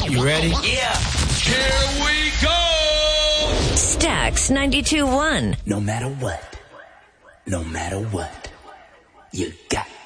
You ready? Yeah. Here we go! Stax 92.1. No matter what, you got